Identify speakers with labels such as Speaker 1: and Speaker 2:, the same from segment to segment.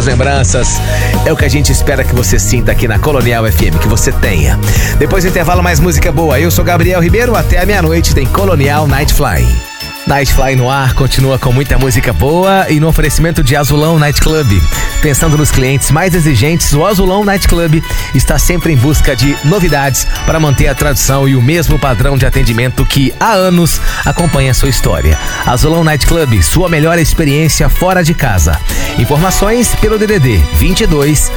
Speaker 1: boas lembranças. É o que a gente espera que você sinta aqui na Colonial FM, que você tenha. Depois do intervalo, mais música boa. Eu sou Gabriel Ribeiro, até a meia-noite tem Colonial Night Fly. Night Fly no ar continua com muita música boa e no oferecimento de Azulão Night Club. Pensando nos clientes mais exigentes, o Azulão Night Club está sempre em busca de novidades para manter a tradição e o mesmo padrão de atendimento que há anos acompanha a sua história. Azulão Night Club, sua melhor experiência fora de casa. Informações pelo DDD 22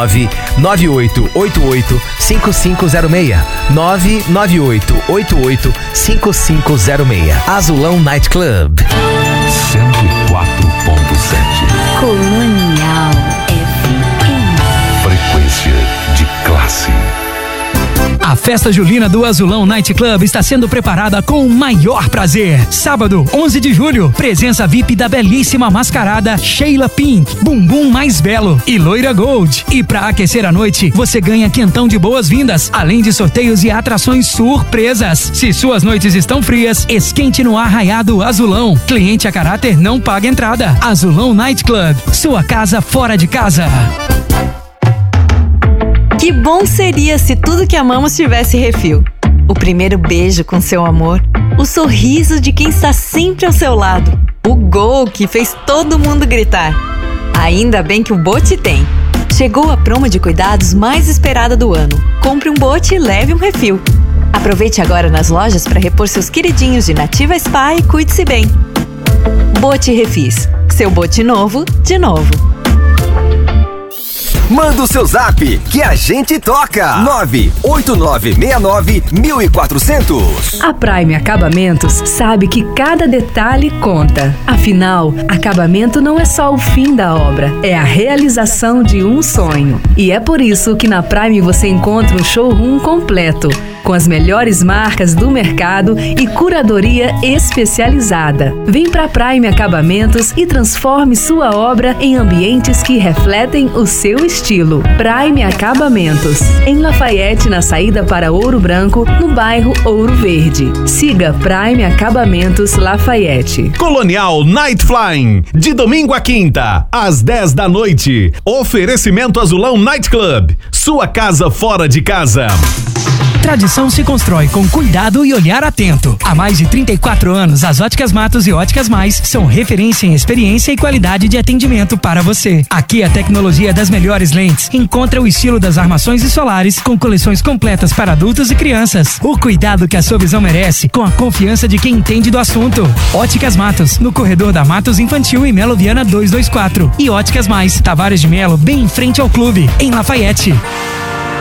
Speaker 1: 99888 5506 99888 5506. Azulão Night Club
Speaker 2: 104.7
Speaker 3: Colonial FM.
Speaker 2: Frequência de classe.
Speaker 4: A festa julina do Azulão Night Club está sendo preparada com o maior prazer. Sábado, 11 de julho, presença VIP da belíssima mascarada Sheila Pink, Bumbum Mais Belo e Loira Gold. E pra aquecer a noite, você ganha quentão de boas-vindas, além de sorteios e atrações surpresas. Se suas noites estão frias, esquente no Arraiado Azulão. Cliente a caráter não paga entrada. Azulão Night Club, sua casa fora de casa.
Speaker 3: Que bom seria se tudo que amamos tivesse refil. O primeiro beijo com seu amor, o sorriso de quem está sempre ao seu lado, o gol que fez todo mundo gritar. Ainda bem que o Bote tem. Chegou a promo de cuidados mais esperada do ano. Compre um Bote e leve um refil. Aproveite agora nas lojas para repor seus queridinhos de Nativa Spa e cuide-se bem. Bote Refis. Seu Bote novo, de novo.
Speaker 5: Manda o seu zap que a gente toca. 98969-1400.
Speaker 6: A Prime Acabamentos sabe que cada detalhe conta. Afinal, acabamento não é só o fim da obra, é a realização de um sonho. E é por isso que na Prime você encontra um showroom completo, com as melhores marcas do mercado e curadoria especializada. Vem pra Prime Acabamentos e transforme sua obra em ambientes que refletem o seu estilo. Prime Acabamentos, em Lafayette, na saída para Ouro Branco, no bairro Ouro Verde. Siga Prime Acabamentos Lafayette.
Speaker 7: Colonial Night Flying, de domingo a quinta, às 10 da noite. Oferecimento Azulão Night Club, sua casa fora de casa.
Speaker 4: Tradição se constrói com cuidado e olhar atento. Há mais de 34 anos, as Óticas Matos e Óticas Mais são referência em experiência e qualidade de atendimento para você. Aqui a tecnologia das melhores lentes encontra o estilo das armações e solares com coleções completas para adultos e crianças. O cuidado que a sua visão merece com a confiança de quem entende do assunto. Óticas Matos, no corredor da Matos Infantil e Melo Viana 224. E Óticas Mais, Tavares de Melo, bem em frente ao clube, em Lafayette.